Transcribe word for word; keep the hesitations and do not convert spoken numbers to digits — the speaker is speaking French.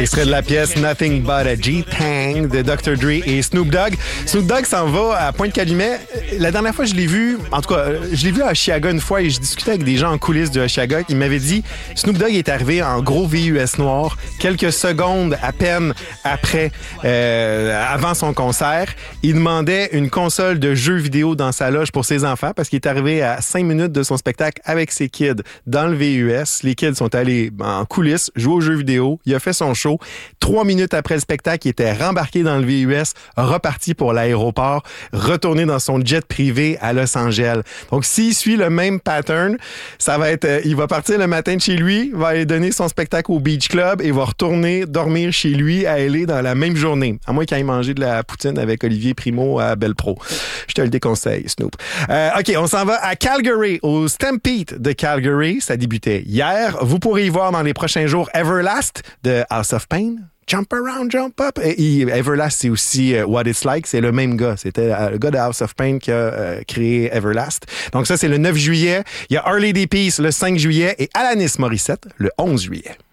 Extrait de la pièce Nothing But a G-Tang de docteur Dre et Snoop Dogg. Snoop Dogg s'en va à Pointe-Calumet. La dernière fois, je l'ai vu, en tout cas, je l'ai vu à Oshiaga une fois et je discutais avec des gens en coulisses de Oshiaga qui m'avaient dit Snoop Dogg est arrivé en gros V U S noir quelques secondes à peine après, euh, avant son concert. Il demandait une console de jeux vidéo dans sa loge pour ses enfants parce qu'il est arrivé à cinq minutes de son spectacle avec ses kids dans le V U S. Les kids sont allés en coulisses jouer aux jeux vidéo. Il a fait son show. Trois minutes après le spectacle, il était rembarqué dans le V U S, reparti pour l'aéroport, retourné dans son jet privé à Los Angeles. Donc, s'il suit le même pattern, ça va être, euh, il va partir le matin de chez lui, va aller donner son spectacle au Beach Club et va retourner dormir chez lui à L A dans la même journée. À moins qu'il aille manger de la poutine avec Olivier Primo à Belpro. Je te le déconseille, Snoop. Euh, OK, on s'en va à Calgary, au Stampede de Calgary. Ça débutait hier. Vous pourrez y voir dans les prochains jours Everlast de House of Pain. Jump around, jump up. Et Everlast, c'est aussi uh, What It's Like. C'est le même gars. C'était uh, le gars de House of Pain qui a uh, créé Everlast. Donc ça, c'est le neuf juillet. Il y a Harley D. Peace le cinq juillet et Alanis Morissette le onze juillet.